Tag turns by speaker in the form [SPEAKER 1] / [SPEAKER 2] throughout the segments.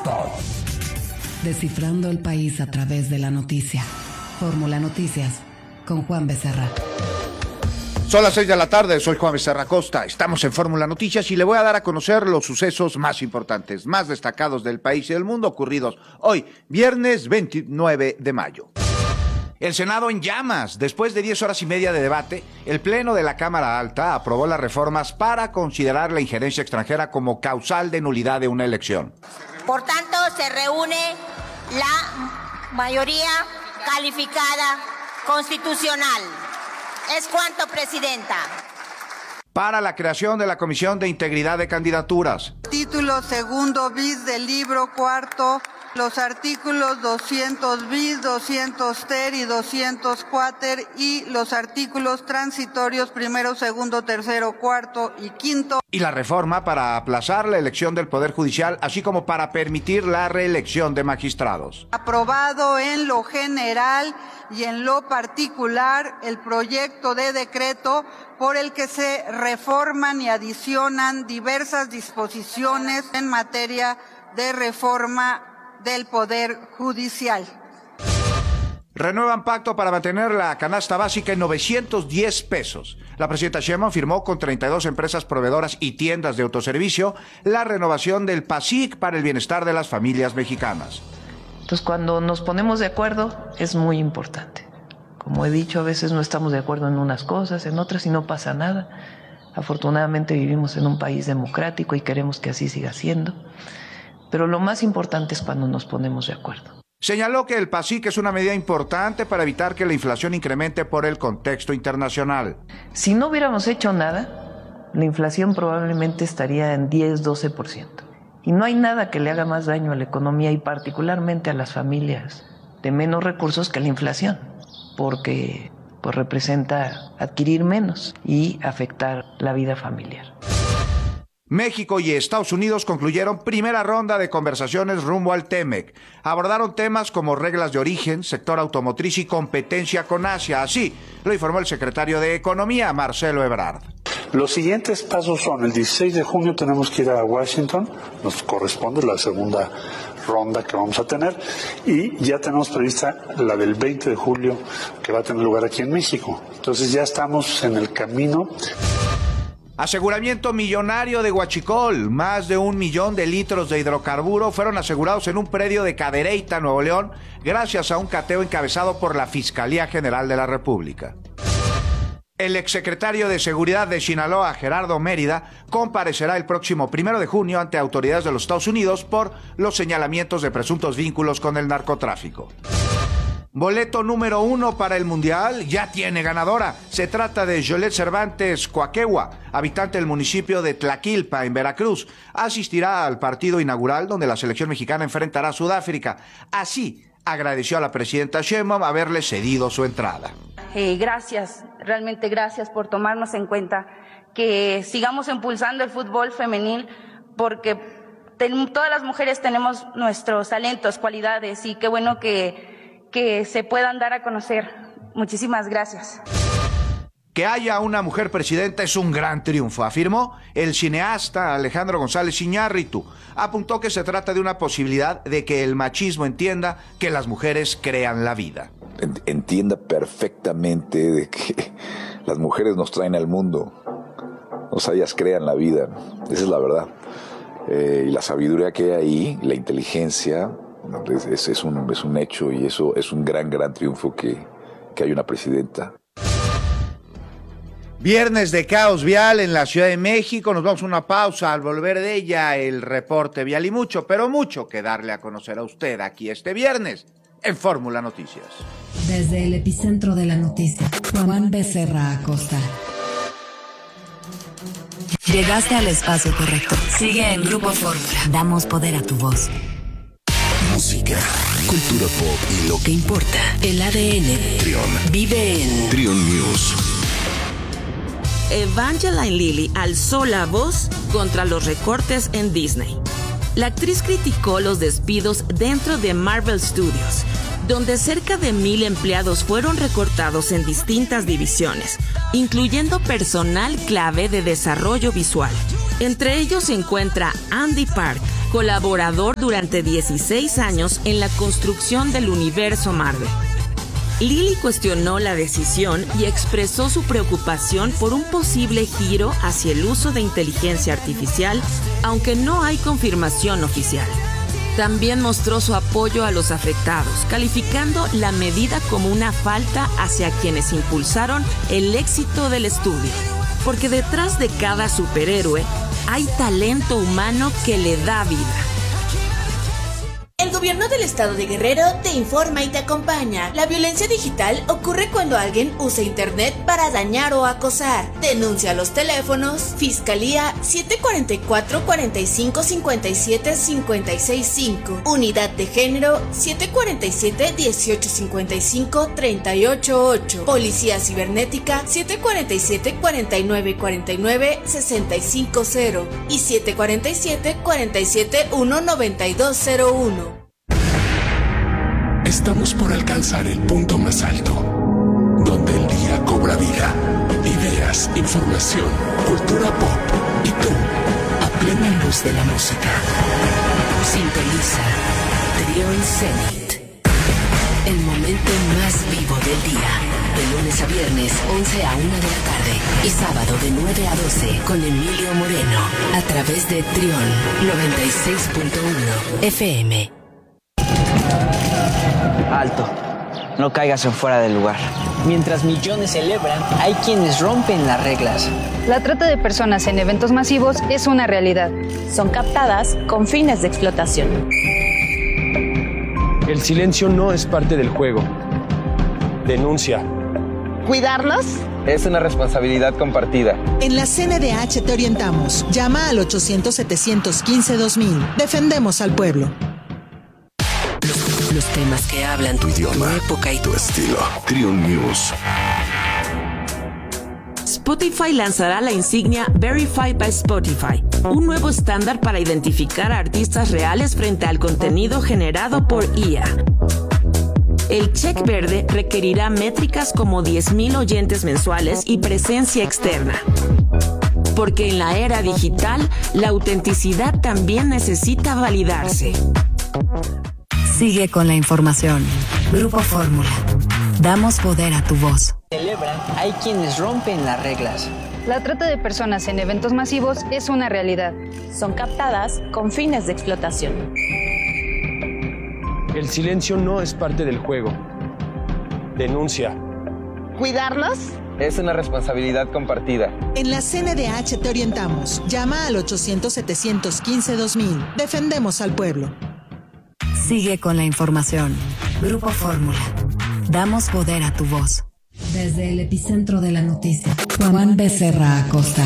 [SPEAKER 1] Descifrando el país a través de la noticia. Fórmula Noticias con Juan Becerra.
[SPEAKER 2] Son las 6 de la tarde, soy Juan Becerra Costa, estamos en Fórmula Noticias y le voy a dar a conocer los sucesos más importantes, más destacados del país y del mundo ocurridos hoy, viernes 29 de mayo. El Senado en llamas. Después de 10 horas y media de debate, el Pleno de la Cámara Alta aprobó las reformas para considerar la injerencia extranjera como causal de nulidad de una elección.
[SPEAKER 3] Por tanto, se reúne la mayoría calificada constitucional. Es cuanto, Presidenta.
[SPEAKER 2] Para la creación de la Comisión de Integridad de Candidaturas.
[SPEAKER 4] Título segundo bis del libro cuarto, los artículos 200 bis, 200 ter y 200 quater y los artículos transitorios primero, segundo, tercero, cuarto y quinto.
[SPEAKER 2] Y la reforma para aplazar la elección del Poder Judicial, así como para permitir la reelección de magistrados.
[SPEAKER 4] Aprobado en lo general y en lo particular el proyecto de decreto por el que se reforman y adicionan diversas disposiciones en materia de reforma del Poder Judicial.
[SPEAKER 2] Renuevan pacto para mantener la canasta básica en 910 pesos. La presidenta Sheinbaum firmó con 32 empresas proveedoras y tiendas de autoservicio la renovación del PASIC para el bienestar de las familias mexicanas.
[SPEAKER 5] Entonces, cuando nos ponemos de acuerdo, es muy importante. Como he dicho, a veces no estamos de acuerdo en unas cosas, en otras y no pasa nada. Afortunadamente vivimos en un país democrático y queremos que así siga siendo. Pero lo más importante es cuando nos ponemos de acuerdo.
[SPEAKER 2] Señaló que el PASIC es una medida importante para evitar que la inflación incremente por el contexto internacional.
[SPEAKER 5] Si no hubiéramos hecho nada, la inflación probablemente estaría en 10-12%. Y no hay nada que le haga más daño a la economía y particularmente a las familias de menos recursos que la inflación, porque pues representa adquirir menos y afectar la vida familiar.
[SPEAKER 2] México y Estados Unidos concluyeron primera ronda de conversaciones rumbo al TEMEC. Abordaron temas como reglas de origen, sector automotriz y competencia con Asia. Así lo informó el secretario de Economía, Marcelo Ebrard.
[SPEAKER 6] Los siguientes pasos son, el 16 de junio tenemos que ir a Washington, nos corresponde la segunda ronda que vamos a tener, y ya tenemos prevista la del 20 de julio que va a tener lugar aquí en México. Entonces ya estamos en el camino.
[SPEAKER 2] Aseguramiento millonario de Huachicol. Más de 1 millón de litros de hidrocarburo fueron asegurados en un predio de Cadereyta, Nuevo León, gracias a un cateo encabezado por la Fiscalía General de la República. El exsecretario de Seguridad de Sinaloa, Gerardo Mérida, comparecerá el próximo 1 de junio ante autoridades de los Estados Unidos por los señalamientos de presuntos vínculos con el narcotráfico. Boleto número 1 para el Mundial ya tiene ganadora. Se trata de Yolet Cervantes Coaquegua, habitante del municipio de Tlaquilpa, en Veracruz. Asistirá al partido inaugural donde la selección mexicana enfrentará a Sudáfrica. Así agradeció a la presidenta Sheinbaum haberle cedido su entrada.
[SPEAKER 7] Gracias, realmente gracias por tomarnos en cuenta, que sigamos impulsando el fútbol femenil, porque todas las mujeres tenemos nuestros talentos, cualidades, y qué bueno que se puedan dar a conocer. Muchísimas gracias.
[SPEAKER 2] Que haya una mujer presidenta es un gran triunfo, afirmó el cineasta Alejandro González Iñárritu. Apuntó que se trata de una posibilidad de que el machismo entienda que las mujeres crean la vida.
[SPEAKER 8] Entienda perfectamente de que las mujeres nos traen al mundo, o sea, ellas crean la vida, esa es la verdad. Y la sabiduría que hay ahí, la inteligencia, es un hecho, y eso es un gran triunfo que hay una presidenta.
[SPEAKER 2] Viernes de caos vial en la Ciudad de México. Nos vamos a una pausa. Al volver de ella, el reporte vial y mucho, pero mucho que darle a conocer a usted aquí este viernes en Fórmula Noticias.
[SPEAKER 1] Desde el epicentro de la noticia, Juan Becerra Acosta. Llegaste al espacio correcto. Sigue en Grupo Fórmula. Damos poder a tu voz.
[SPEAKER 9] Música, cultura pop y lo que importa.
[SPEAKER 1] El ADN.
[SPEAKER 9] Trión.
[SPEAKER 1] Vive en
[SPEAKER 9] Trión News.
[SPEAKER 10] Evangeline Lilly alzó la voz contra los recortes en Disney. La actriz criticó los despidos dentro de Marvel Studios, donde cerca de 1,000 empleados fueron recortados en distintas divisiones, incluyendo personal clave de desarrollo visual. Entre ellos se encuentra Andy Park, colaborador durante 16 años en la construcción del universo Marvel. Lily cuestionó la decisión y expresó su preocupación por un posible giro hacia el uso de inteligencia artificial, aunque no hay confirmación oficial. También mostró su apoyo a los afectados, calificando la medida como una falta hacia quienes impulsaron el éxito del estudio. Porque detrás de cada superhéroe hay talento humano que le da vida.
[SPEAKER 11] El gobierno del estado de Guerrero te informa y te acompaña. La violencia digital ocurre cuando alguien usa internet para dañar o acosar. Denuncia a los teléfonos Fiscalía 744-4557-565, Unidad de Género 747-1855-388, Policía Cibernética 747-4949-650 y 747-47-19201.
[SPEAKER 9] Estamos por alcanzar el punto más alto, donde el día cobra vida. Ideas, información, cultura pop y tú, a plena luz de la música.
[SPEAKER 12] Sintoniza Trión Zenit, el momento más vivo del día. De lunes a viernes, 11 a 1 de la tarde. Y sábado de 9 a 12 con Emilio Moreno. A través de Trión 96.1 FM.
[SPEAKER 13] Alto, no caigas en fuera del lugar. Mientras millones celebran, hay quienes rompen las reglas.
[SPEAKER 14] La trata de personas en eventos masivos es una realidad.
[SPEAKER 15] Son captadas con fines de explotación.
[SPEAKER 16] El silencio no es parte del juego. Denuncia.
[SPEAKER 17] ¿Cuidarnos?
[SPEAKER 18] Es una responsabilidad compartida.
[SPEAKER 19] En la CNDH te orientamos. Llama al 800-715-2000. Defendemos al pueblo.
[SPEAKER 12] Los temas que hablan
[SPEAKER 9] tu idioma,
[SPEAKER 12] tu época y
[SPEAKER 9] tu estilo. Trión News.
[SPEAKER 10] Spotify lanzará la insignia Verified by Spotify, un nuevo estándar para identificar a artistas reales frente al contenido generado por IA. El check verde requerirá métricas como 10,000 oyentes mensuales y presencia externa. Porque en la era digital, la autenticidad también necesita validarse.
[SPEAKER 1] Sigue con la información. Grupo Fórmula. Damos poder a tu voz.
[SPEAKER 13] Celebran, hay quienes rompen las reglas.
[SPEAKER 14] La trata de personas en eventos masivos es una realidad.
[SPEAKER 15] Son captadas con fines de explotación.
[SPEAKER 16] El silencio no es parte del juego. Denuncia.
[SPEAKER 17] ¿Cuidarnos?
[SPEAKER 18] Es una responsabilidad compartida.
[SPEAKER 19] En la CNDH te orientamos. Llama al 800-715-2000. Defendemos al pueblo.
[SPEAKER 1] Sigue con la información. Grupo Fórmula. Damos poder a tu voz. Desde el epicentro de la noticia, Juan Becerra Acosta.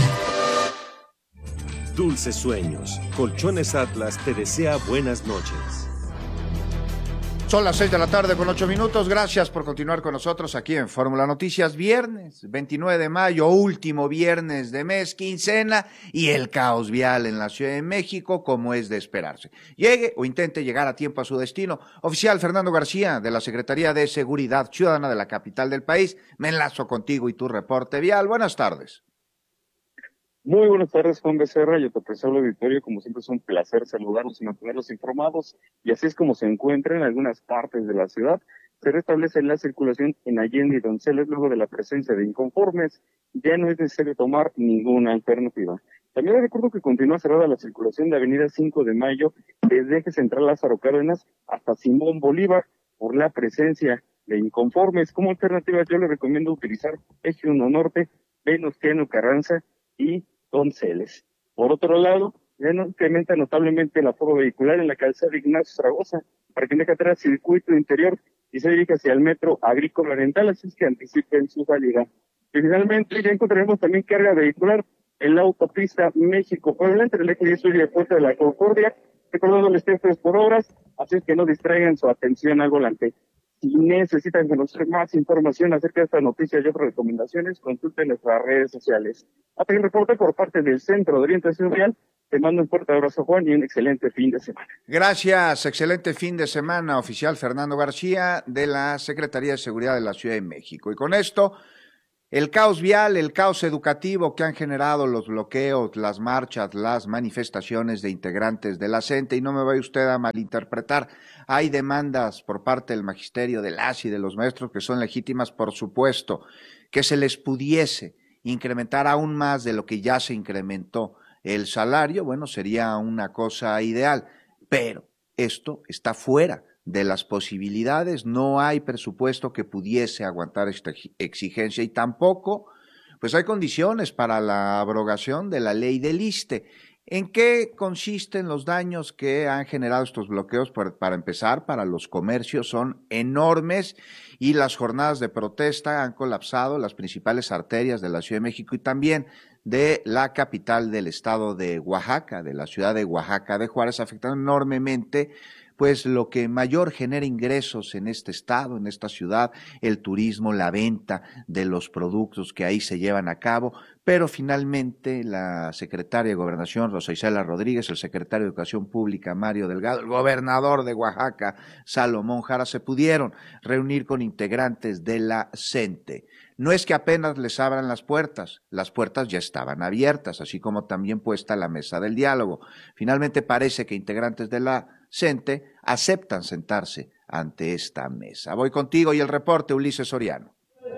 [SPEAKER 20] Dulces sueños. Colchones Atlas te desea buenas noches.
[SPEAKER 2] Son las 6 de la tarde con 8 minutos. Gracias por continuar con nosotros aquí en Fórmula Noticias. Viernes 29 de mayo, último viernes de mes, quincena, y el caos vial en la Ciudad de México, como es de esperarse. Llegue o intente llegar a tiempo a su destino. Oficial Fernando García, de la Secretaría de Seguridad Ciudadana de la capital del país. Me enlazo contigo y tu reporte vial. Buenas tardes.
[SPEAKER 21] Muy buenas tardes, Juan Becerra, y a tu apreciable auditorio. Como siempre es un placer saludarlos y mantenerlos informados, y así es como se encuentra en algunas partes de la ciudad. Se restablece la circulación en Allende y Donceles luego de la presencia de inconformes. Ya no es necesario tomar ninguna alternativa. También les recuerdo que continúa cerrada la circulación de Avenida 5 de Mayo desde Eje Central Lázaro Cárdenas hasta Simón Bolívar por la presencia de inconformes. Como alternativa yo les recomiendo utilizar Eje 1 Norte, Venustiano Carranza y Donceles. Por otro lado, ya no incrementa notablemente el aforo vehicular en la calzada Ignacio Zaragoza, para quien deja atrás circuito interior y se dirige hacia el metro Agrícola Oriental, así es que anticipen su salida. Y finalmente ya encontraremos también carga vehicular en la autopista México-Puebla, entre el eje 10 y el puente de la Concordia, recordándoles que esto es por horas, así es que no distraigan su atención al volante. Si necesitan conocer más información acerca de esta noticia y otras recomendaciones, consulten nuestras redes sociales. Hasta el reporte por parte del Centro de Orientación Vial. Te mando un fuerte abrazo, Juan, y un excelente fin de semana.
[SPEAKER 2] Gracias, excelente fin de semana, oficial Fernando García, de la Secretaría de Seguridad de la Ciudad de México. Y con esto El caos vial, el caos educativo que han generado los bloqueos, las marchas, las manifestaciones de integrantes de la CENTE, y no me vaya usted a malinterpretar, hay demandas por parte del magisterio, de las y de los maestros que son legítimas, por supuesto, que se les pudiese incrementar aún más de lo que ya se incrementó el salario, bueno, sería una cosa ideal, pero esto está fuera de las posibilidades, no hay presupuesto que pudiese aguantar esta exigencia y tampoco pues hay condiciones para la abrogación de la ley del ISSSTE. ¿En qué consisten los daños que han generado estos bloqueos? Para empezar, para los comercios son enormes y las jornadas de protesta han colapsado las principales arterias de la Ciudad de México y también de la capital del estado de Oaxaca, de la ciudad de Oaxaca de Juárez, afectando enormemente pues lo que mayor genera ingresos en este estado, en esta ciudad, el turismo, la venta de los productos que ahí se llevan a cabo, pero finalmente la secretaria de Gobernación, Rosa Isela Rodríguez, el secretario de Educación Pública, Mario Delgado, el gobernador de Oaxaca, Salomón Jara, se pudieron reunir con integrantes de la CENTE. No es que apenas les abran las puertas ya estaban abiertas, así como también puesta la mesa del diálogo. Finalmente parece que integrantes de la CENTE aceptan sentarse ante esta mesa. Voy contigo y el reporte, Ulises Soriano.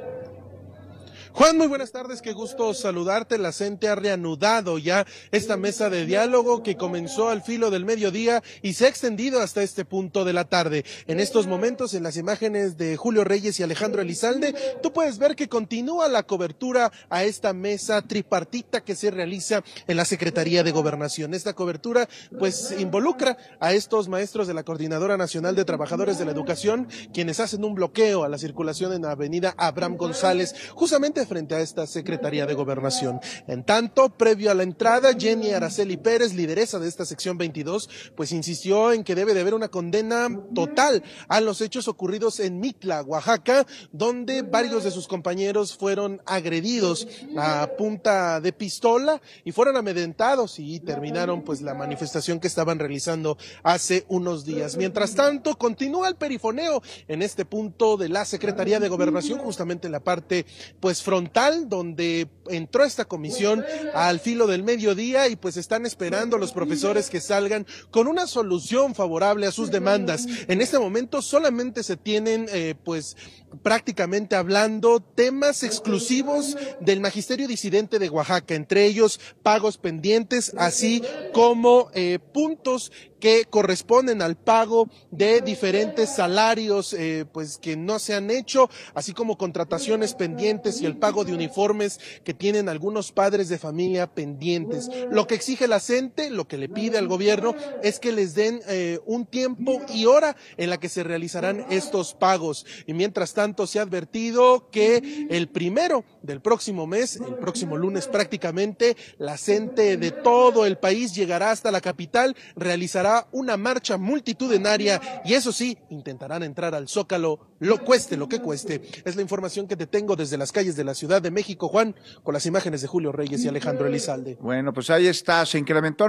[SPEAKER 3] Juan, muy buenas tardes, qué gusto saludarte. La CENTE ha reanudado ya esta mesa de diálogo que comenzó al filo del mediodía y se ha extendido hasta este punto de la tarde. En estos momentos, en las imágenes de Julio Reyes y Alejandro Elizalde, tú puedes ver que continúa la cobertura a esta mesa tripartita que se realiza en la Secretaría de Gobernación. Esta cobertura pues involucra a estos maestros de la Coordinadora Nacional de Trabajadores de la Educación, quienes hacen un bloqueo a la circulación en la avenida Abraham González, justamente frente a esta Secretaría de Gobernación. En tanto, previo a la entrada, Jenny Araceli Pérez, lideresa de esta sección 22, pues insistió en que debe de haber una condena total a los hechos ocurridos en Mitla, Oaxaca, donde varios de sus compañeros fueron agredidos a punta de pistola y fueron amedrentados y terminaron pues la manifestación que estaban realizando hace unos días. Mientras tanto, continúa el perifoneo en este punto de la Secretaría de Gobernación, justamente en la parte pues frontal, donde entró esta comisión al filo del mediodía y pues están esperando los profesores que salgan con una solución favorable a sus demandas. En este momento solamente se tienen pues prácticamente hablando temas exclusivos del magisterio disidente de Oaxaca, entre ellos pagos pendientes, así como puntos que corresponden al pago de diferentes salarios pues que no se han hecho, así como contrataciones pendientes y el pago de uniformes que tienen algunos padres de familia pendientes. Lo que exige la CENTE, lo que le pide al gobierno es que les den un tiempo y hora en la que se realizarán estos pagos. Y mientras tanto se ha advertido que el primero del próximo mes, el próximo lunes prácticamente, la CENTE de todo el país llegará hasta la capital, realizará una marcha multitudinaria y eso sí, intentarán entrar al Zócalo, lo cueste lo que cueste. Es la información que te tengo desde las calles de la Ciudad de México, Juan, con las imágenes de Julio Reyes y Alejandro Elizalde.
[SPEAKER 2] Bueno, pues ahí está, se incrementó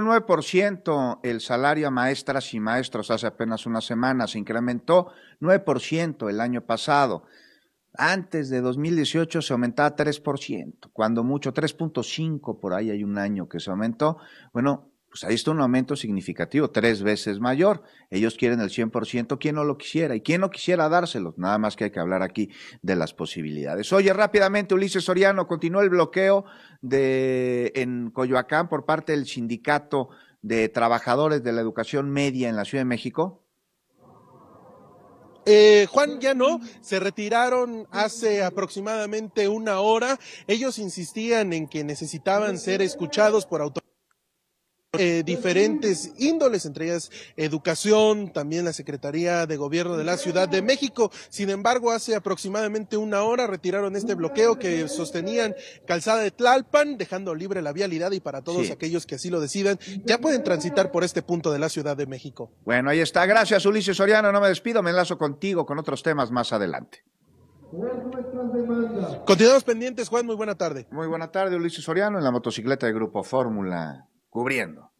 [SPEAKER 2] 9% el salario a maestras y maestros hace apenas una semana, se incrementó 9% el año pasado. Antes de 2018 se aumentaba 3%, cuando mucho 3.5%, por ahí hay un año que se aumentó. Bueno, pues ahí está un aumento significativo, 3 veces mayor. Ellos quieren el 100%, ¿quién no lo quisiera? ¿Y quién no quisiera dárselos? Nada más que hay que hablar aquí de las posibilidades. Oye, rápidamente, Ulises Soriano, continúa el bloqueo en Coyoacán por parte del Sindicato de Trabajadores de la Educación Media en la Ciudad de México.
[SPEAKER 3] Juan, ya no, se retiraron hace aproximadamente una hora. Ellos insistían en que necesitaban ser escuchados por autoridades diferentes índoles, entre ellas educación, también la Secretaría de Gobierno de la Ciudad de México. Sin embargo, hace aproximadamente una hora retiraron este bloqueo que sostenían Calzada de Tlalpan, dejando libre la vialidad y para todos aquellos que así lo decidan, ya pueden transitar por este punto de la Ciudad de México.
[SPEAKER 2] Bueno, ahí está. Gracias, Ulises Soriano. No me despido, me enlazo contigo con otros temas más adelante.
[SPEAKER 3] Continuamos pendientes, Juan. Muy buena tarde.
[SPEAKER 2] Muy buena tarde, Ulises Soriano, en la motocicleta de Grupo Fórmula, cubriendo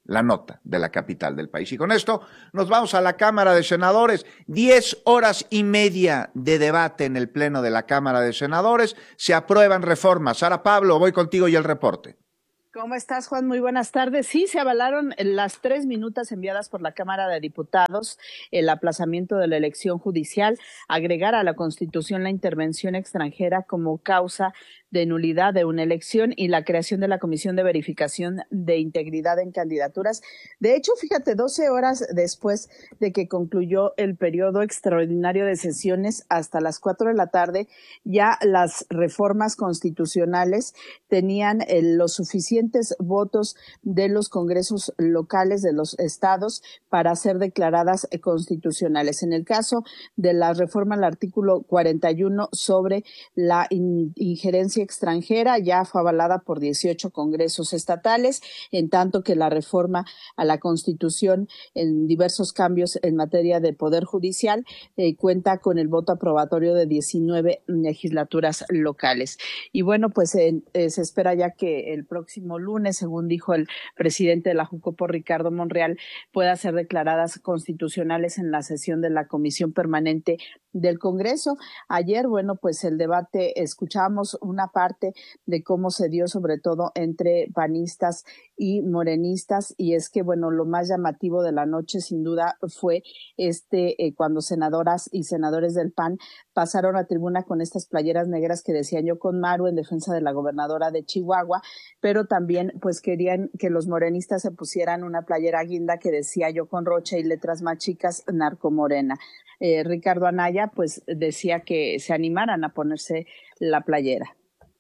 [SPEAKER 2] la nota de la capital del país. Y con esto nos vamos a la Cámara de Senadores. 10 horas y media de debate en el Pleno de la Cámara de Senadores. Se aprueban reformas. Sara Pablo, voy contigo y el reporte.
[SPEAKER 4] ¿Cómo estás, Juan? Muy buenas tardes. Sí, se avalaron las 3 minutas enviadas por la Cámara de Diputados, el aplazamiento de la elección judicial, agregar a la Constitución la intervención extranjera como causa de nulidad de una elección y la creación de la Comisión de Verificación de Integridad en Candidaturas. De hecho, fíjate, 12 horas después de que concluyó el periodo extraordinario de sesiones, hasta las 4 de la tarde, ya las reformas constitucionales tenían los suficientes votos de los congresos locales de los estados para ser declaradas constitucionales. En el caso de la reforma al artículo 41 sobre la injerencia extranjera, ya fue avalada por 18 congresos estatales, en tanto que la reforma a la Constitución en diversos cambios en materia de Poder Judicial cuenta con el voto aprobatorio de 19 legislaturas locales. Y bueno, pues se espera ya que el próximo lunes, según dijo el presidente de la Jucopo, Ricardo Monreal, puedan ser declaradas constitucionales en la sesión de la Comisión Permanente del Congreso. Ayer, bueno, pues el debate, escuchamos una parte de cómo se dio sobre todo entre panistas y morenistas, y es que, bueno, lo más llamativo de la noche sin duda fue cuando senadoras y senadores del PAN pasaron a tribuna con estas playeras negras que decían "Yo con Maru" en defensa de la gobernadora de Chihuahua, pero también pues querían que los morenistas se pusieran una playera guinda que decía "Yo con Rocha" y letras más chicas "Narcomorena". Ricardo Anaya pues decía que se animaran a ponerse la playera.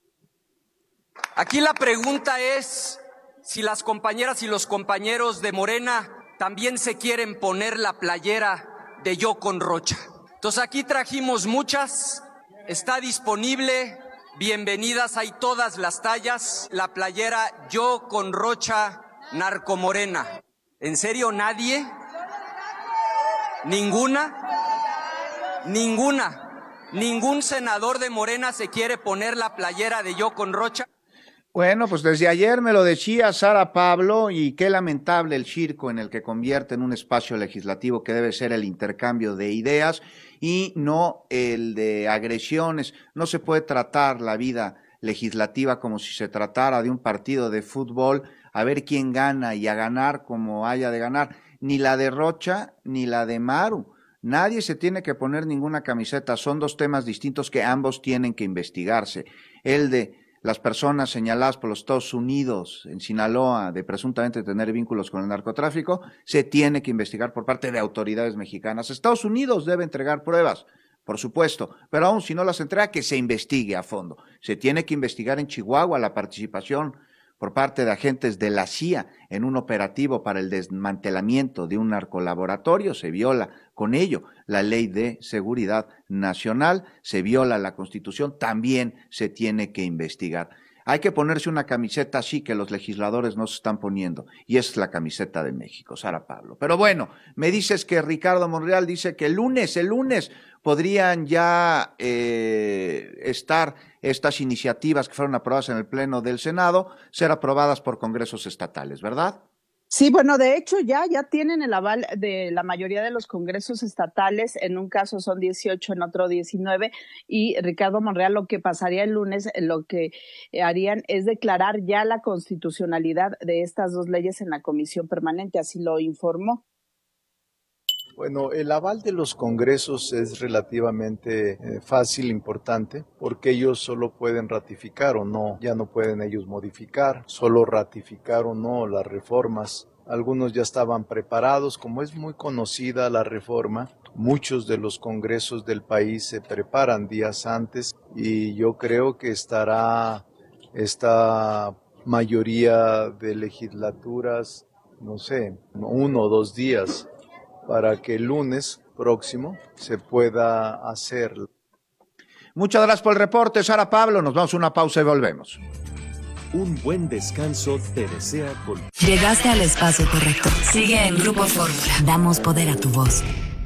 [SPEAKER 22] Aquí la pregunta es si las compañeras y los compañeros de Morena también se quieren poner la playera de "Yo con Rocha". Entonces aquí trajimos muchas, está disponible, bienvenidas, hay todas las tallas, la playera "Yo con Rocha, Narcomorena". ¿En serio nadie? ¿Ninguna? ¿Ningún senador de Morena se quiere poner la playera de "Yo con Rocha"?
[SPEAKER 2] Bueno, pues desde ayer me lo decía Sara Pablo, y qué lamentable el circo en el que convierte en un espacio legislativo que debe ser el intercambio de ideas y no el de agresiones. No se puede tratar la vida legislativa como si se tratara de un partido de fútbol, a ver quién gana y a ganar como haya de ganar. Ni la de Rocha ni la de Maru. Nadie se tiene que poner ninguna camiseta. Son dos temas distintos que ambos tienen que investigarse. El de las personas señaladas por los Estados Unidos en Sinaloa de presuntamente tener vínculos con el narcotráfico se tiene que investigar por parte de autoridades mexicanas. Estados Unidos debe entregar pruebas, por supuesto, pero aún si no las entrega, que se investigue a fondo. Se tiene que investigar en Chihuahua la participación por parte de agentes de la CIA en un operativo para el desmantelamiento de un narcolaboratorio. Se viola con ello la Ley de Seguridad Nacional, se viola la Constitución, también se tiene que investigar. Hay que ponerse una camiseta así que los legisladores no se están poniendo, y es la camiseta de México, Sara Pablo. Pero bueno, me dices que Ricardo Monreal dice que el lunes podrían ya estar estas iniciativas que fueron aprobadas en el Pleno del Senado, ser aprobadas por congresos estatales, ¿verdad?
[SPEAKER 4] Sí, bueno, de hecho ya tienen el aval de la mayoría de los congresos estatales. En un caso son 18, en otro 19, y Ricardo Monreal, lo que pasaría el lunes, lo que harían es declarar ya la constitucionalidad de estas dos leyes en la Comisión Permanente, así lo informó.
[SPEAKER 23] Bueno, el aval de los congresos es relativamente fácil, importante, porque ellos solo pueden ratificar o no, ya no pueden ellos modificar, solo ratificar o no las reformas. Algunos ya estaban preparados, como es muy conocida la reforma, muchos de los congresos del país se preparan días antes, y yo creo que estará esta mayoría de legislaturas, no sé, 1 o 2 días, para que el lunes próximo se pueda hacer.
[SPEAKER 2] Muchas gracias por el reporte, Sara Pablo. Nos vamos a una pausa y volvemos.
[SPEAKER 20] Un buen descanso te desea Colchón.
[SPEAKER 1] Llegaste al espacio correcto. Sigue en Grupo Fórmula. Damos poder a tu voz.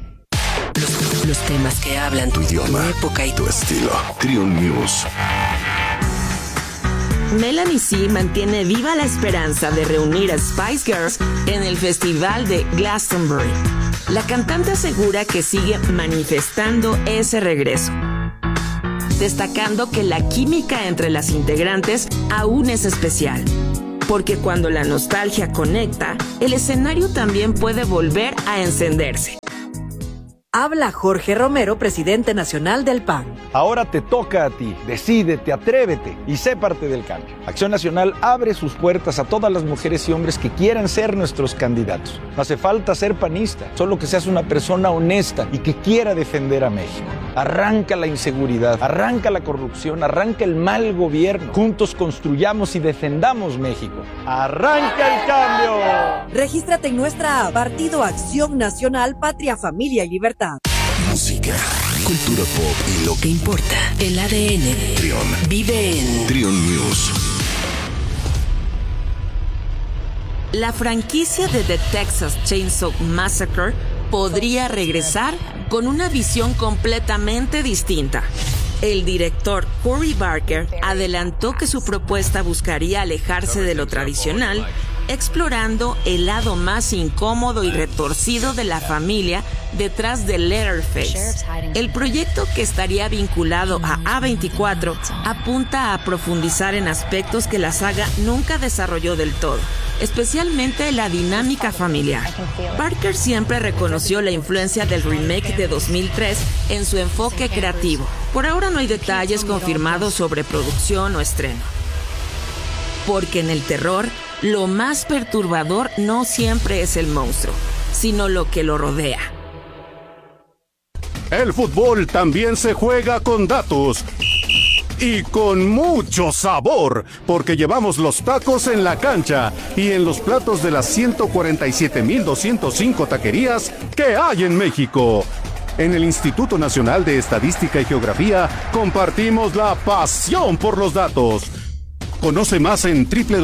[SPEAKER 1] Los temas que hablan
[SPEAKER 9] tu idioma,
[SPEAKER 1] tu época y
[SPEAKER 9] tu estilo. Triun News.
[SPEAKER 10] Melanie C mantiene viva la esperanza de reunir a Spice Girls en el festival de Glastonbury. La cantante asegura que sigue manifestando ese regreso, destacando que la química entre las integrantes aún es especial, porque cuando la nostalgia conecta, el escenario también puede volver a encenderse.
[SPEAKER 5] Habla Jorge Romero, presidente nacional del PAN.
[SPEAKER 6] Ahora te toca a ti. Decídete, atrévete y sé parte del cambio. Acción Nacional abre sus puertas a todas las mujeres y hombres que quieran ser nuestros candidatos. No hace falta ser panista, solo que seas una persona honesta y que quiera defender a México. Arranca la inseguridad, arranca la corrupción, arranca el mal gobierno. Juntos construyamos y defendamos México. ¡Arranca el cambio!
[SPEAKER 5] Regístrate en nuestra app Partido Acción Nacional, Patria, Familia y Libertad.
[SPEAKER 9] Música, cultura pop y lo que importa.
[SPEAKER 12] El ADN.
[SPEAKER 9] Trión.
[SPEAKER 12] Vive en
[SPEAKER 9] Trión News.
[SPEAKER 10] La franquicia de The Texas Chainsaw Massacre podría regresar con una visión completamente distinta. El director Cory Barker adelantó que su propuesta buscaría alejarse de lo tradicional, explorando el lado más incómodo y retorcido de la familia detrás de Leatherface. El proyecto, que estaría vinculado a A24, apunta a profundizar en aspectos que la saga nunca desarrolló del todo, especialmente la dinámica familiar. Barker siempre reconoció la influencia del remake de 2003 en su enfoque creativo. Por ahora no hay detalles confirmados sobre producción o estreno, porque en el terror, lo más perturbador no siempre es el monstruo, sino lo que lo rodea.
[SPEAKER 7] El fútbol también se juega con datos y con mucho sabor, porque llevamos los tacos en la cancha y en los platos de las 147,205 taquerías que hay en México. En el Instituto Nacional de Estadística y Geografía compartimos la pasión por los datos. Conoce más en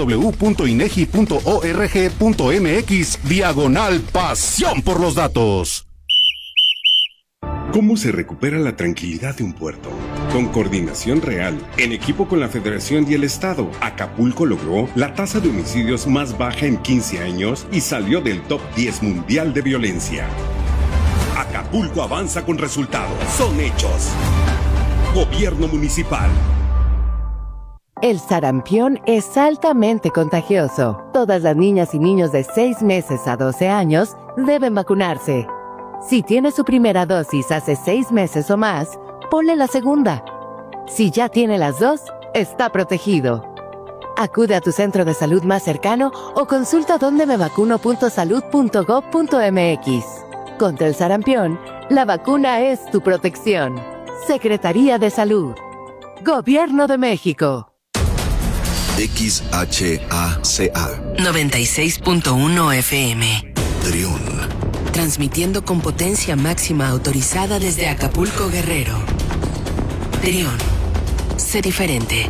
[SPEAKER 7] www.inegi.org.mx/pasión por los datos.
[SPEAKER 24] ¿Cómo se recupera la tranquilidad de un puerto? Con coordinación real, en equipo con la Federación y el Estado, Acapulco logró la tasa de homicidios más baja en 15 años y salió del top 10 mundial de violencia. Acapulco avanza con resultados. Son hechos. Gobierno municipal.
[SPEAKER 25] El sarampión es altamente contagioso. Todas las niñas y niños de 6 meses a 12 años deben vacunarse. Si tiene su primera dosis hace 6 meses o más, ponle la segunda. Si ya tiene las 2, está protegido. Acude a tu centro de salud más cercano o consulta dondemevacuno.salud.gov.mx. Contra el sarampión, la vacuna es tu protección. Secretaría de Salud. Gobierno de México.
[SPEAKER 9] XHACA
[SPEAKER 12] 96.1 FM.
[SPEAKER 9] Trión.
[SPEAKER 12] Transmitiendo con potencia máxima autorizada desde Acapulco, Guerrero. Trión. Sé diferente.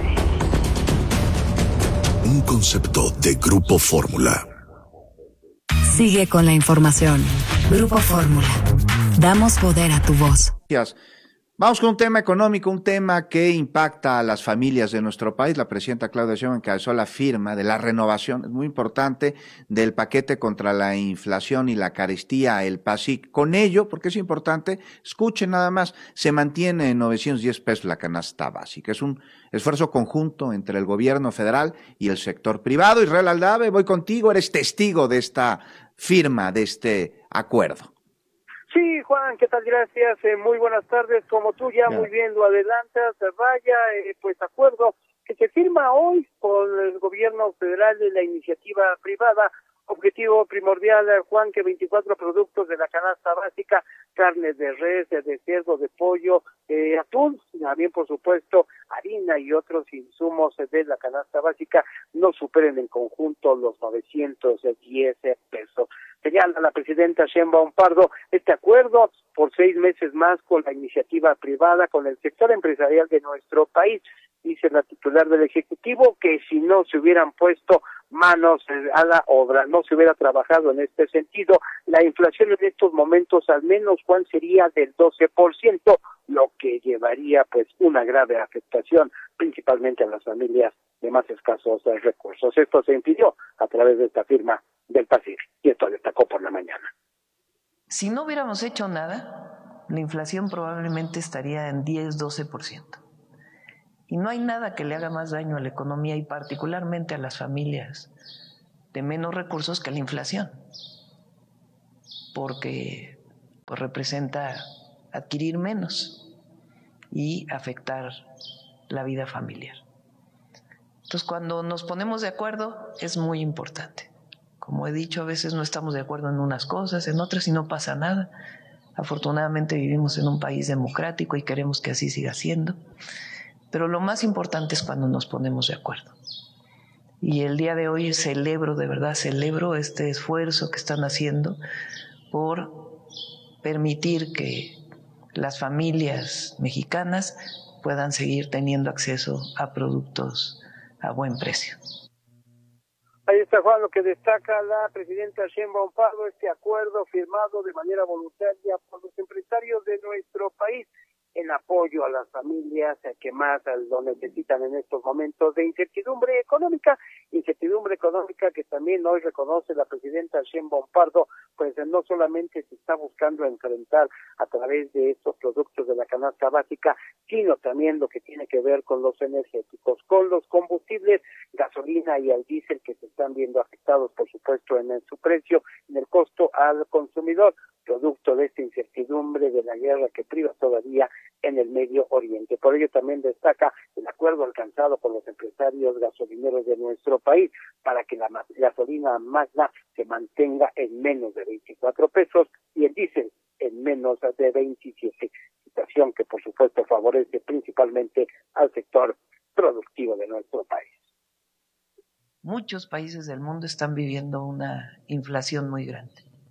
[SPEAKER 9] Un concepto de Grupo Fórmula.
[SPEAKER 1] Sigue con la información. Grupo Fórmula. Damos poder a tu voz.
[SPEAKER 2] Vamos con un tema económico, un tema que impacta a las familias de nuestro país. La presidenta Claudia Sheinbaum encabezó la firma de la renovación, es muy importante, del paquete contra la inflación y la carestía, el PASIC. Con ello, porque es importante, escuchen nada más, se mantiene en 910 pesos la canasta básica. Es un esfuerzo conjunto entre el gobierno federal y el sector privado. Israel Aldave, voy contigo, eres testigo de esta firma, de este acuerdo.
[SPEAKER 26] Sí, Juan, ¿qué tal? Gracias. Muy buenas tardes. Como tú ya muy bien lo adelantas, vaya, pues acuerdo que se firma hoy por el gobierno federal de la iniciativa privada. Objetivo primordial, Juan, que 24 productos de la canasta básica, carne de res, de cerdo, de pollo, atún, también por supuesto harina y otros insumos de la canasta básica no superen en conjunto los 910 pesos. Señala la presidenta Sheinbaum Pardo este acuerdo por 6 meses más con la iniciativa privada, con el sector empresarial de nuestro país. Dice la titular del Ejecutivo que si no se hubieran puesto manos a la obra, no se hubiera trabajado en este sentido, la inflación en estos momentos al menos, Juan, sería del 12%, lo que llevaría pues una grave afectación principalmente a las familias de más escasos recursos. Esto se impidió a través de esta firma del PASIC y esto destacó por la mañana.
[SPEAKER 8] Si no hubiéramos hecho nada, la inflación probablemente estaría en 10-12%. Y no hay nada que le haga más daño a la economía y particularmente a las familias de menos recursos que la inflación, porque pues, representa adquirir menos y afectar la vida familiar. Entonces, cuando nos ponemos de acuerdo es muy importante. Como he dicho, a veces no estamos de acuerdo en unas cosas, en otras y no pasa nada. Afortunadamente vivimos en un país democrático y queremos que así siga siendo. Pero lo más importante es cuando nos ponemos de acuerdo. Y el día de hoy celebro, de verdad celebro este esfuerzo que están haciendo por permitir que las familias mexicanas puedan seguir teniendo acceso a productos a buen precio.
[SPEAKER 26] Ahí está, Juan, lo que destaca la presidenta Sheinbaum Pardo, este acuerdo firmado de manera voluntaria por los empresarios de nuestro país en apoyo a las familias que más lo necesitan en estos momentos de incertidumbre económica que también hoy reconoce la presidenta Sheinbaum Pardo, pues no solamente se está buscando enfrentar a través de estos productos de la canasta básica, sino también lo que tiene que ver con los energéticos, con los combustibles, gasolina y el diésel que se están viendo afectados, por supuesto, en su precio, en el costo al consumidor, producto de esta incertidumbre de la guerra que priva todavía en el Medio Oriente. Por ello también destaca el acuerdo alcanzado con los empresarios gasolineros de nuestro país para que la gasolina Magna se mantenga en menos de 24 pesos y el diésel en menos de 27, situación que por supuesto favorece principalmente al sector productivo de nuestro país.
[SPEAKER 8] Muchos países del mundo están viviendo una inflación muy grande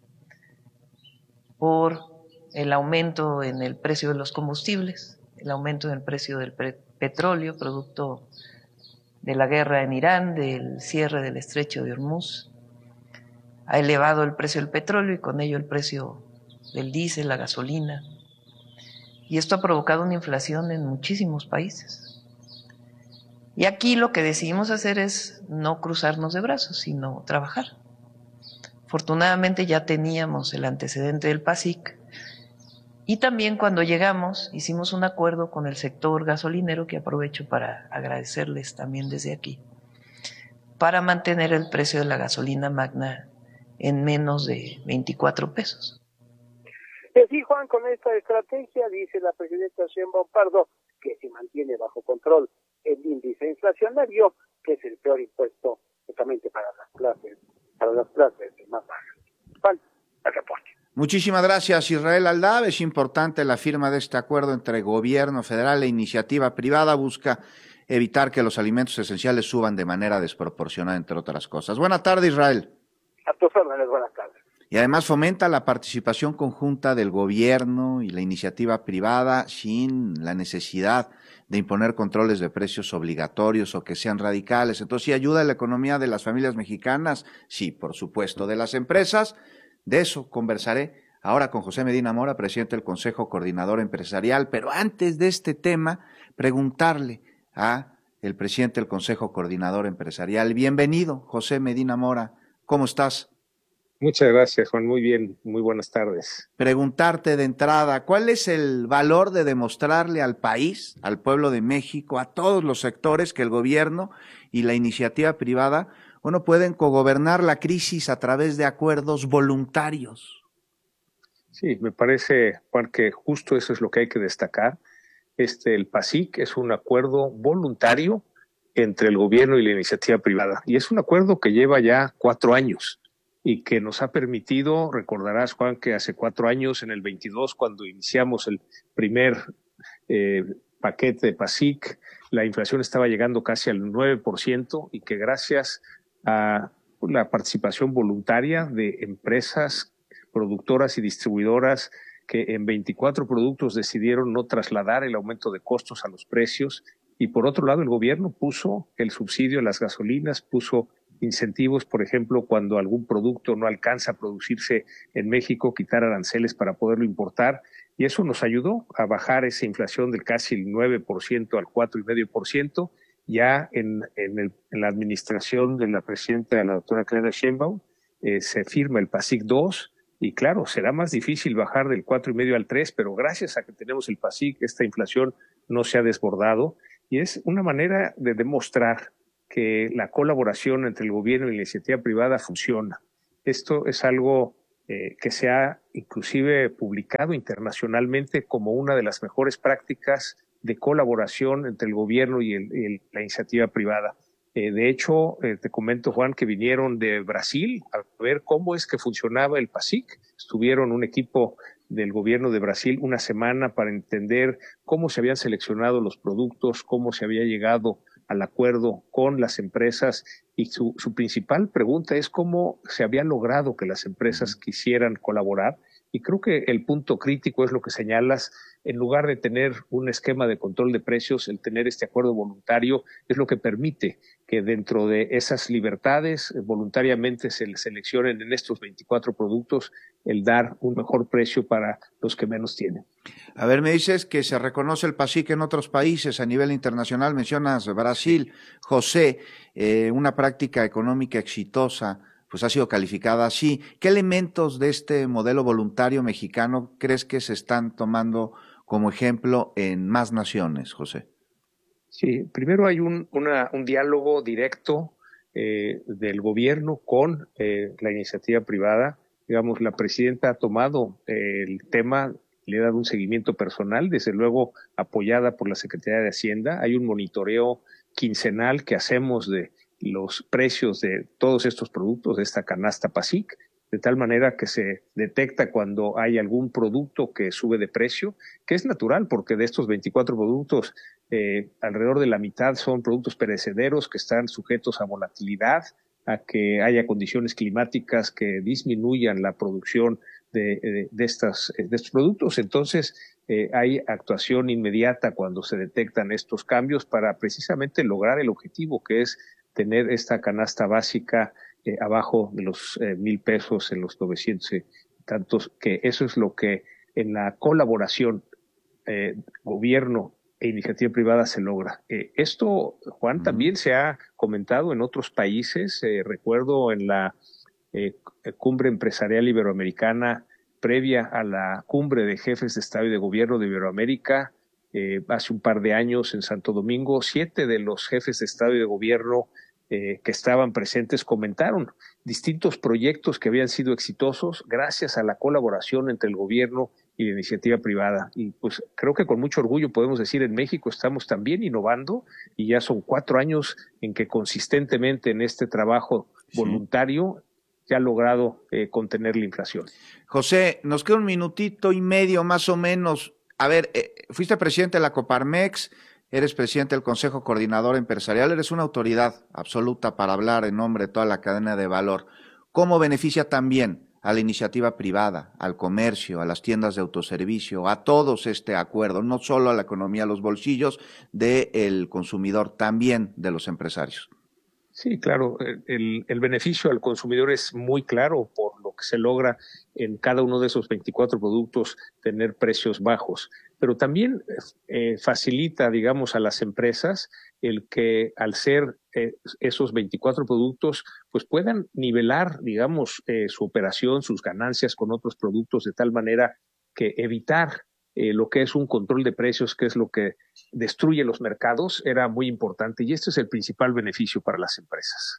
[SPEAKER 8] por el aumento en el precio de los combustibles, el aumento en el precio del petróleo, producto de la guerra en Irán, del cierre del estrecho de Hormuz. Ha elevado el precio del petróleo y con ello el precio del diésel, la gasolina. Y esto ha provocado una inflación en muchísimos países. Y aquí lo que decidimos hacer es no cruzarnos de brazos, sino trabajar. Afortunadamente ya teníamos el antecedente del PASIC y también cuando llegamos hicimos un acuerdo con el sector gasolinero, que aprovecho para agradecerles también desde aquí, para mantener el precio de la gasolina Magna en menos de 24 pesos.
[SPEAKER 26] Y así, Juan, con esta estrategia, dice la presidenta Sheinbaum Pardo, que se mantiene bajo control el índice inflacionario, que es el peor impuesto justamente para las clases más bajas. Juan, el reporte.
[SPEAKER 2] Muchísimas gracias, Israel Aldab. Es importante la firma de este acuerdo entre gobierno federal e iniciativa privada. Busca evitar que los alimentos esenciales suban de manera desproporcionada, entre otras cosas. Buenas tardes, Israel.
[SPEAKER 26] A tus órdenes, buenas tardes.
[SPEAKER 2] Y además fomenta la participación conjunta del gobierno y la iniciativa privada sin la necesidad de imponer controles de precios obligatorios o que sean radicales. Entonces, ¿sí ayuda a la economía de las familias mexicanas? Sí, por supuesto. De las empresas, de eso conversaré ahora con José Medina Mora, presidente del Consejo Coordinador Empresarial. Pero antes de este tema, preguntarle a el presidente del Consejo Coordinador Empresarial. Bienvenido, José Medina Mora. ¿Cómo estás?
[SPEAKER 11] Muchas gracias, Juan. Muy bien, muy buenas tardes.
[SPEAKER 2] Preguntarte de entrada, ¿cuál es el valor de demostrarle al país, al pueblo de México, a todos los sectores que el gobierno y la iniciativa privada, pueden cogobernar la crisis a través de acuerdos voluntarios?
[SPEAKER 11] Sí, me parece, Juan, que justo eso es lo que hay que destacar. El PASIC es un acuerdo voluntario entre el gobierno y la iniciativa privada. Y es un acuerdo que lleva ya 4 años. Y que nos ha permitido, recordarás, Juan, que hace 4 años, en el 22, cuando iniciamos el primer paquete de PASIC, la inflación estaba llegando casi al 9% y que gracias a la participación voluntaria de empresas productoras y distribuidoras que en 24 productos decidieron no trasladar el aumento de costos a los precios. Y por otro lado, el gobierno puso el subsidio a las gasolinas, puso incentivos, por ejemplo, cuando algún producto no alcanza a producirse en México, quitar aranceles para poderlo importar, y eso nos ayudó a bajar esa inflación del casi el 9% al 4,5%. Ya en la administración de la presidenta, la doctora Claudia Sheinbaum, se firma el PASIC 2, y claro, será más difícil bajar del 4,5 al 3, pero gracias a que tenemos el PASIC, esta inflación no se ha desbordado, y es una manera de demostrar que la colaboración entre el gobierno y la iniciativa privada funciona. Esto es algo que se ha inclusive publicado internacionalmente como una de las mejores prácticas de colaboración entre el gobierno y la iniciativa privada. De hecho, te comento, Juan, que vinieron de Brasil a ver cómo es que funcionaba el PASIC. Estuvieron un equipo del gobierno de Brasil una semana para entender cómo se habían seleccionado los productos, cómo se había llegado al acuerdo con las empresas, y su principal pregunta es cómo se había logrado que las empresas quisieran colaborar. Y creo que el punto crítico es lo que señalas. En lugar de tener un esquema de control de precios, el tener este acuerdo voluntario es lo que permite que dentro de esas libertades voluntariamente se seleccionen en estos 24 productos el dar un mejor precio para los que menos tienen.
[SPEAKER 2] A ver, me dices que se reconoce el PASIC en otros países a nivel internacional, mencionas Brasil. José, una práctica económica exitosa, pues ha sido calificada así. ¿Qué elementos de este modelo voluntario mexicano crees que se están tomando como ejemplo en más naciones, José?
[SPEAKER 11] Sí, primero hay un diálogo directo del gobierno con la iniciativa privada. Digamos, la presidenta ha tomado el tema, le ha dado un seguimiento personal, desde luego apoyada por la Secretaría de Hacienda. Hay un monitoreo quincenal que hacemos de los precios de todos estos productos, de esta canasta PASIC, de tal manera que se detecta cuando hay algún producto que sube de precio, que es natural porque de estos 24 productos, alrededor de la mitad son productos perecederos que están sujetos a volatilidad, a que haya condiciones climáticas que disminuyan la producción de estos productos. Entonces, hay actuación inmediata cuando se detectan estos cambios para precisamente lograr el objetivo, que es tener esta canasta básica abajo de los 1,000 pesos, en los 900 y tantos, que eso es lo que en la colaboración gobierno e iniciativa privada se logra. Esto, Juan, también se ha comentado en otros países. Recuerdo en la cumbre empresarial iberoamericana previa a la cumbre de jefes de Estado y de Gobierno de Iberoamérica, hace un par de años en Santo Domingo, 7 de los jefes de Estado y de Gobierno que estaban presentes comentaron distintos proyectos que habían sido exitosos gracias a la colaboración entre el gobierno y la iniciativa privada. Y pues creo que con mucho orgullo podemos decir, en México estamos también innovando, y ya son 4 años en que consistentemente en este trabajo voluntario se ha logrado contener la inflación.
[SPEAKER 2] José, nos queda 1 minutito y medio más o menos. A ver, fuiste presidente de la Coparmex, eres presidente del Consejo Coordinador Empresarial, eres una autoridad absoluta para hablar en nombre de toda la cadena de valor. ¿Cómo beneficia también a la iniciativa privada, al comercio, a las tiendas de autoservicio, a todos este acuerdo, no solo a la economía, a los bolsillos del consumidor, también de los empresarios?
[SPEAKER 11] Sí, claro, el beneficio al consumidor es muy claro por lo que se logra en cada uno de esos 24 productos tener precios bajos, pero también facilita, digamos, a las empresas el que al ser esos 24 productos, pues puedan nivelar, digamos, su operación, sus ganancias con otros productos, de tal manera que evitar lo que es un control de precios, que es lo que destruye los mercados, era muy importante, y este es el principal beneficio para las empresas.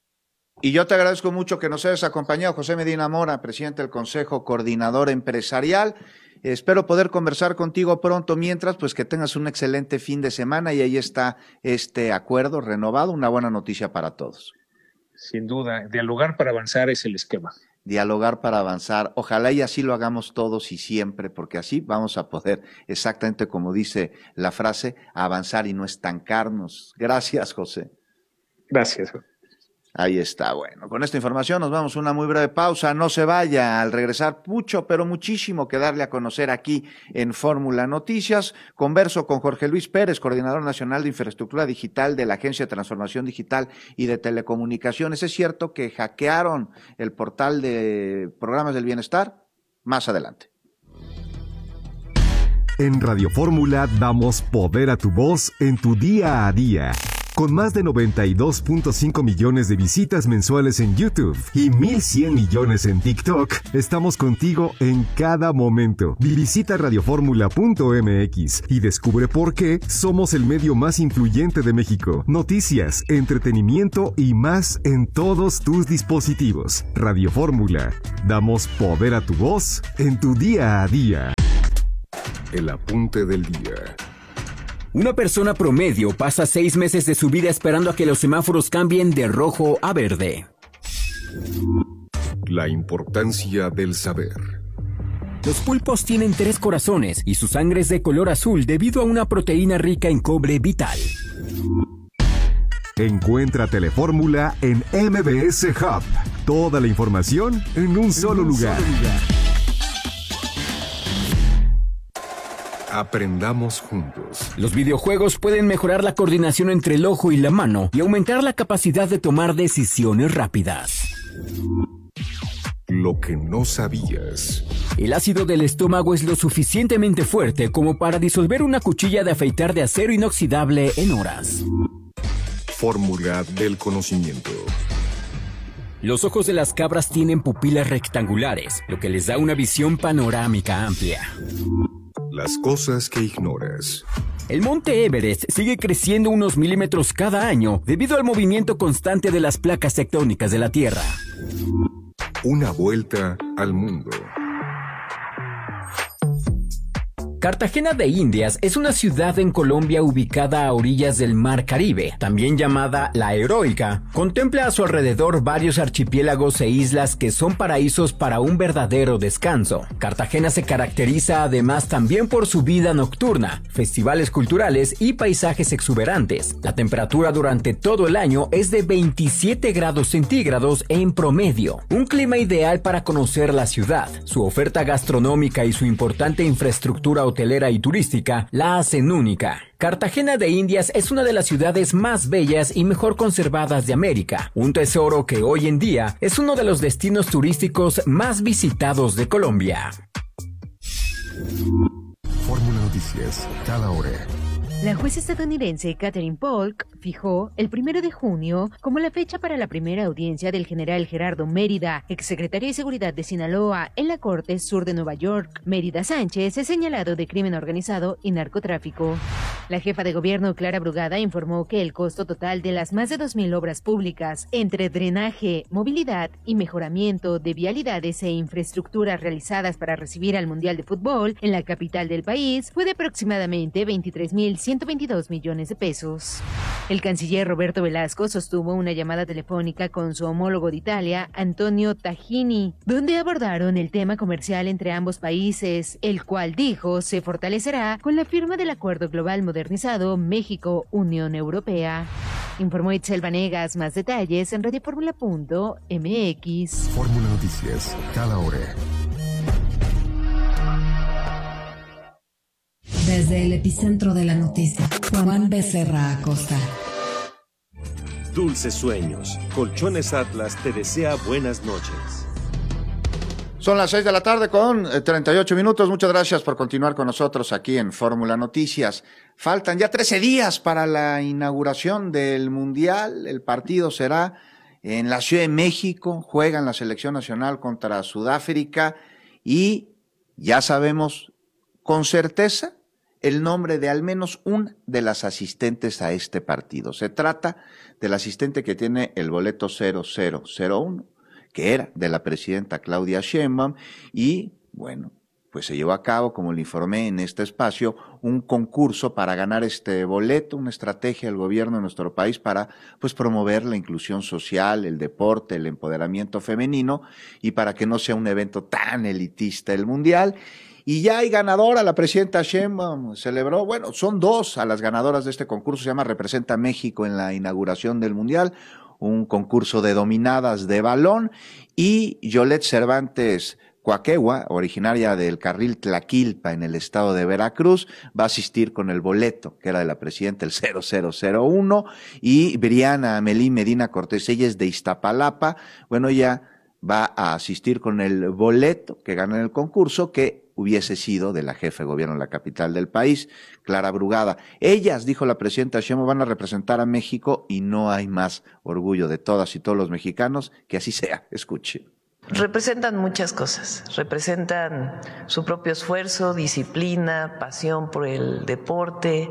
[SPEAKER 2] Y yo te agradezco mucho que nos hayas acompañado, José Medina Mora, presidente del Consejo Coordinador Empresarial. Espero poder conversar contigo pronto. Mientras, pues que tengas un excelente fin de semana, y ahí está este acuerdo renovado, una buena noticia para todos.
[SPEAKER 11] Sin duda, dialogar para avanzar es el esquema.
[SPEAKER 2] Dialogar para avanzar. Ojalá y así lo hagamos todos y siempre, porque así vamos a poder, exactamente como dice la frase, avanzar y no estancarnos. Gracias, José.
[SPEAKER 11] Gracias.
[SPEAKER 2] Ahí está. Bueno, con esta información nos vamos a una muy breve pausa. No se vaya. Al regresar, mucho, pero muchísimo que darle a conocer aquí en Fórmula Noticias. Converso con Jorge Luis Pérez, coordinador nacional de infraestructura digital de la Agencia de Transformación Digital y de Telecomunicaciones. ¿Es cierto que hackearon el portal de programas del bienestar? Más adelante.
[SPEAKER 13] En Radio Fórmula damos poder a tu voz en tu día a día. Con más de 92.5 millones de visitas mensuales en YouTube y 1,100 millones en TikTok, estamos contigo en cada momento. Visita radioformula.mx y descubre por qué somos el medio más influyente de México. Noticias, entretenimiento y más en todos tus dispositivos. Radio Fórmula. Damos poder a tu voz en tu día a día.
[SPEAKER 24] El apunte del día.
[SPEAKER 14] Una persona promedio pasa 6 meses de su vida esperando a que los semáforos cambien de rojo a verde.
[SPEAKER 24] La importancia del saber.
[SPEAKER 14] Los pulpos tienen 3 corazones y su sangre es de color azul debido a una proteína rica en cobre vital.
[SPEAKER 13] Encuentra Telefórmula en MBS Hub. Toda la información en un solo lugar.
[SPEAKER 24] Aprendamos juntos.
[SPEAKER 14] Los videojuegos pueden mejorar la coordinación entre el ojo y la mano y aumentar la capacidad de tomar decisiones rápidas.
[SPEAKER 24] Lo que no sabías.
[SPEAKER 14] El ácido del estómago es lo suficientemente fuerte como para disolver una cuchilla de afeitar de acero inoxidable en horas.
[SPEAKER 24] Fórmula del conocimiento.
[SPEAKER 14] Los ojos de las cabras tienen pupilas rectangulares, lo que les da una visión panorámica amplia.
[SPEAKER 24] Las cosas que ignoras.
[SPEAKER 14] El monte Everest sigue creciendo unos milímetros cada año debido al movimiento constante de las placas tectónicas de la Tierra.
[SPEAKER 24] Una vuelta al mundo.
[SPEAKER 14] Cartagena de Indias es una ciudad en Colombia ubicada a orillas del Mar Caribe, también llamada La Heroica. Contempla a su alrededor varios archipiélagos e islas que son paraísos para un verdadero descanso. Cartagena se caracteriza además también por su vida nocturna, festivales culturales y paisajes exuberantes. La temperatura durante todo el año es de 27 grados centígrados en promedio, un clima ideal para conocer la ciudad. Su oferta gastronómica y su importante infraestructura hotelera y turística la hacen única. Cartagena de Indias es una de las ciudades más bellas y mejor conservadas de América, un tesoro que hoy en día es uno de los destinos turísticos más visitados de Colombia.
[SPEAKER 24] Fórmula Noticias, cada hora.
[SPEAKER 15] La jueza estadounidense Katherine Polk fijó el 1 de junio como la fecha para la primera audiencia del general Gerardo Mérida, exsecretario de Seguridad de Sinaloa, en la Corte Sur de Nueva York. Mérida Sánchez es señalado de crimen organizado y narcotráfico. La jefa de gobierno, Clara Brugada, informó que el costo total de las más de 2,000 obras públicas, entre drenaje, movilidad y mejoramiento de vialidades e infraestructuras realizadas para recibir al Mundial de Fútbol en la capital del país, fue de aproximadamente 23.122 millones de pesos. El canciller Roberto Velasco sostuvo una llamada telefónica con su homólogo de Italia, Antonio Tajini, donde abordaron el tema comercial entre ambos países, el cual dijo se fortalecerá con la firma del Acuerdo Global Modernizado México-Unión Europea. Informó Itzel Vanegas. Más detalles en radioformula.mx.
[SPEAKER 24] Fórmula Noticias, cada hora.
[SPEAKER 1] Desde el epicentro de la noticia, Juan Becerra Acosta.
[SPEAKER 20] Dulces sueños. Colchones Atlas te desea buenas noches.
[SPEAKER 2] Son las 6 de la tarde con 38 minutos. Muchas gracias por continuar con nosotros aquí en Fórmula Noticias. Faltan ya 13 días para la inauguración del Mundial. El partido será en la Ciudad de México. Juegan la selección nacional contra Sudáfrica y ya sabemos con certeza el nombre de al menos una de las asistentes a este partido. Se trata del asistente que tiene el boleto 0001, que era de la presidenta Claudia Sheinbaum, y bueno, pues se llevó a cabo, como le informé en este espacio, un concurso para ganar este boleto, una estrategia del gobierno de nuestro país para pues promover la inclusión social, el deporte, el empoderamiento femenino, y para que no sea un evento tan elitista el Mundial. Y ya hay ganadora, la presidenta Sheinbaum celebró, bueno, son dos a las ganadoras de este concurso, se llama Representa México en la inauguración del Mundial. un concurso de dominadas de balón, y Yolette Cervantes Coaquegua, originaria del Carril Tlaquilpa en el estado de Veracruz, va a asistir con el boleto, que era de la presidenta, el 0001, y Briana Amelí Medina Cortés, ella es de Iztapalapa, bueno, ella va a asistir con el boleto que gana en el concurso, que hubiese sido de la jefa de gobierno en la capital del país, Clara Brugada. Ellas, dijo la presidenta Sheinbaum, van a representar a México y no hay más orgullo de todas y todos los mexicanos, que así sea. Escuche.
[SPEAKER 8] Representan muchas cosas, representan su propio esfuerzo, disciplina, pasión por el deporte,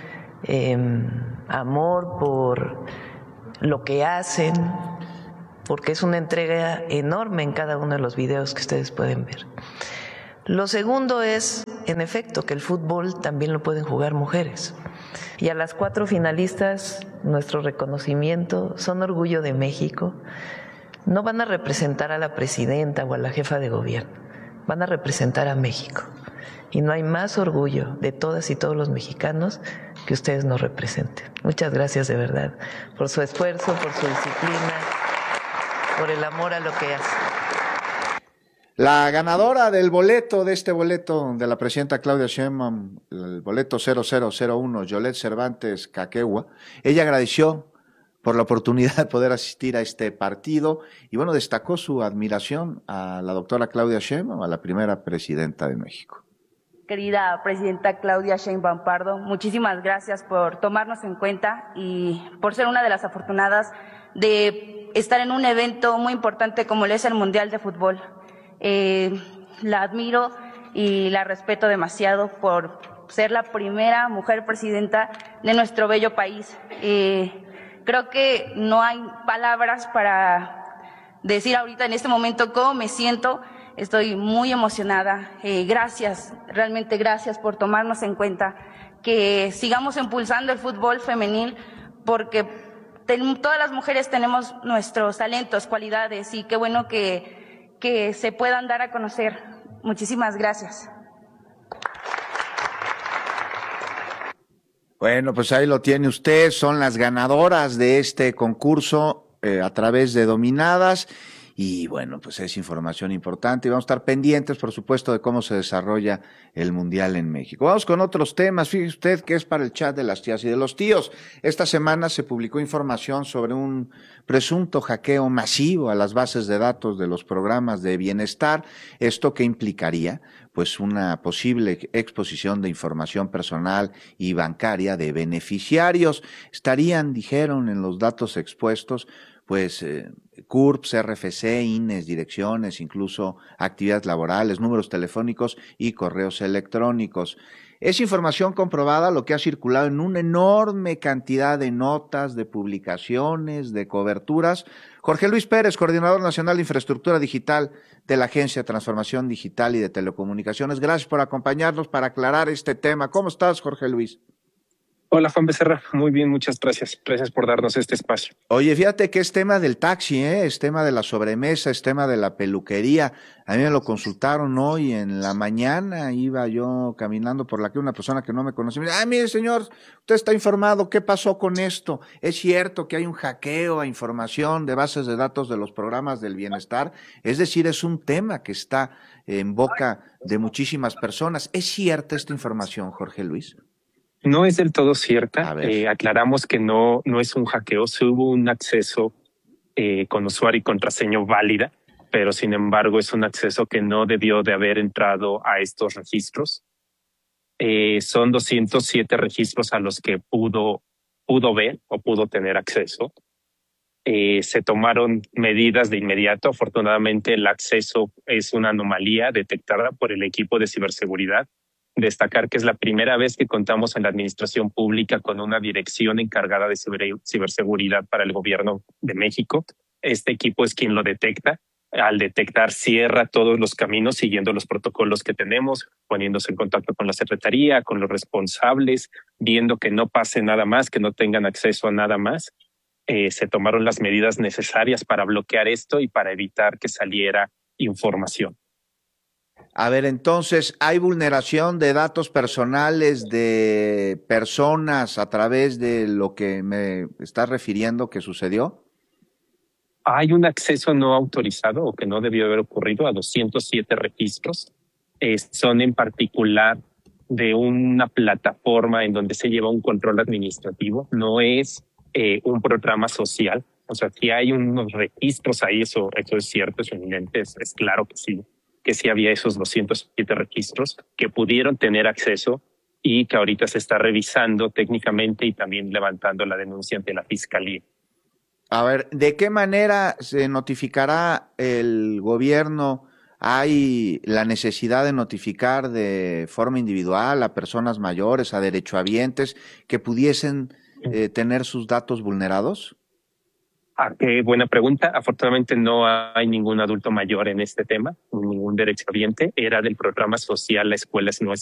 [SPEAKER 8] amor por lo que hacen, porque es una entrega enorme en cada uno de los videos que ustedes pueden ver. Lo segundo es, en efecto, que el fútbol también lo pueden jugar mujeres. Y a las 4 finalistas, nuestro reconocimiento, son orgullo de México. No van a representar a la presidenta o a la jefa de gobierno, van a representar a México. Y no hay más orgullo de todas y todos los mexicanos que ustedes nos representen. Muchas gracias de verdad por su esfuerzo, por su disciplina, por el amor a lo que hacen.
[SPEAKER 2] La ganadora del boleto, de este boleto de la presidenta Claudia Sheinbaum, el boleto 0001, Yolette Cervantes Coaquegua, ella agradeció por la oportunidad de poder asistir a este partido y bueno, destacó su admiración a la doctora Claudia Sheinbaum, a la primera presidenta de México.
[SPEAKER 3] Querida presidenta Claudia Sheinbaum Pardo, muchísimas gracias por tomarnos en cuenta y por ser una de las afortunadas de estar en un evento muy importante como lo es el Mundial de Fútbol. La admiro y la respeto demasiado por ser la primera mujer presidenta de nuestro bello país. Creo que no hay palabras para decir ahorita en este momento cómo me siento. Estoy muy emocionada. Gracias, realmente gracias por tomarnos en cuenta. Que sigamos impulsando el fútbol femenil porque todas las mujeres tenemos nuestros talentos, cualidades y qué bueno que se puedan dar a conocer. Muchísimas gracias.
[SPEAKER 2] Bueno, pues ahí lo tiene usted, son las ganadoras de este concurso a través de Dominadas y bueno, pues es información importante y vamos a estar pendientes, por supuesto, de cómo se desarrolla el Mundial en México. Vamos con otros temas, fíjese usted que es para el chat de las tías y de los tíos. Esta semana se publicó información sobre un presunto hackeo masivo a las bases de datos de los programas de bienestar. ¿Esto qué implicaría? Pues una posible exposición de información personal y bancaria de beneficiarios. Estarían, dijeron, en los datos expuestos, pues CURPS, RFC, INES, direcciones, incluso actividades laborales, números telefónicos y correos electrónicos. Es información comprobada, lo que ha circulado en una enorme cantidad de notas, de publicaciones, de coberturas. Jorge Luis Pérez, Coordinador Nacional de Infraestructura Digital de la Agencia de Transformación Digital y de Telecomunicaciones. Gracias por acompañarnos para aclarar este tema. ¿Cómo estás, Jorge Luis?
[SPEAKER 16] Hola, Juan Becerra. Muy bien, muchas gracias. Gracias por darnos este espacio.
[SPEAKER 2] Oye, fíjate que es tema del taxi, es tema de la sobremesa, es tema de la peluquería. A mí me lo consultaron hoy en la mañana, iba yo caminando por la calle, una persona que no me conocía, me dice, mire señor, usted está informado, ¿qué pasó con esto? ¿Es cierto que hay un hackeo a información de bases de datos de los programas del bienestar? Es decir, es un tema que está en boca de muchísimas personas. ¿Es cierta esta información, Jorge Luis?
[SPEAKER 16] No es del todo cierta. Aclaramos que no es un hackeo. Sí hubo un acceso con usuario y contraseña válida, pero sin embargo es un acceso que no debió de haber entrado a estos registros. Son 207 registros a los que pudo ver o pudo tener acceso. Se tomaron medidas de inmediato. Afortunadamente el acceso es una anomalía detectada por el equipo de ciberseguridad. Destacar que es la primera vez que contamos en la administración pública con una dirección encargada de ciberseguridad para el gobierno de México. Este equipo es quien lo detecta. Al detectar, cierra todos los caminos siguiendo los protocolos que tenemos, poniéndose en contacto con la Secretaría, con los responsables, viendo que no pase nada más, que no tengan acceso a nada más. Se tomaron las medidas necesarias para bloquear esto y para evitar que saliera información.
[SPEAKER 2] A ver, entonces, ¿hay vulneración de datos personales de personas a través de lo que me estás refiriendo que sucedió?
[SPEAKER 16] Hay un acceso no autorizado o que no debió haber ocurrido a 207 registros. Son en particular de una plataforma en donde se lleva un control administrativo. No es un programa social. O sea, si hay unos registros ahí, eso es cierto, es evidente, es claro que sí había esos 207 registros que pudieron tener acceso y que ahorita se está revisando técnicamente y también levantando la denuncia ante la Fiscalía.
[SPEAKER 2] A ver, ¿de qué manera se notificará el gobierno? ¿Hay la necesidad de notificar de forma individual a personas mayores, a derechohabientes que pudiesen tener sus datos vulnerados?
[SPEAKER 16] Qué buena pregunta. Afortunadamente no hay ningún adulto mayor en este tema, ningún derechohabiente. Era del programa social La Escuela es Nuestra.